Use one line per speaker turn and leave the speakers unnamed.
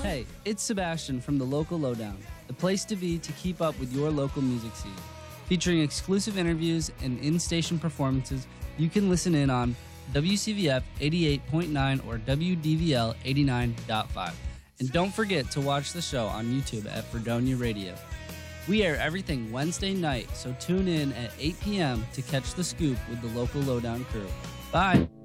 Hey, it's Sebastian from the Local Lowdown, the place to be to keep up with your local music scene. Featuring exclusive interviews and in-station performances, you can listen in on WCVF 88.9 or WDVL 89.5. And don't forget to watch the show on YouTube at Fredonia Radio. We air everything Wednesday night, so tune in at 8 p.m. to catch the scoop with the Local Lowdown crew. Bye!